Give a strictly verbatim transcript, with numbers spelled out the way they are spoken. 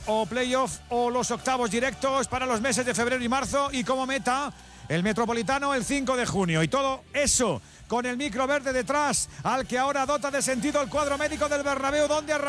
o playoff o los octavos directos para los meses de febrero y marzo, y como meta el Metropolitano el cinco de junio. Y todo eso con el micro verde detrás, al que ahora dota de sentido el cuadro médico del Bernabéu, donde